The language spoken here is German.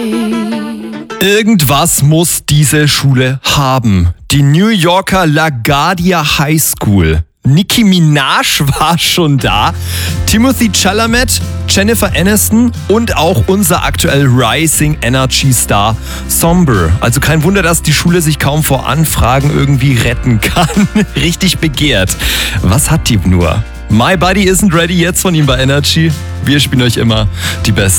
Irgendwas muss diese Schule haben. Die New Yorker LaGuardia High School. Nicki Minaj war schon da, Timothée Chalamet, Jennifer Aniston und auch unser aktuell Rising Energy Star Somber. Also kein Wunder, dass die Schule sich kaum vor Anfragen irgendwie retten kann. Richtig begehrt. Was hat die nur? My Body Isn't Ready jetzt von ihm bei Energy. Wir spielen euch immer die besten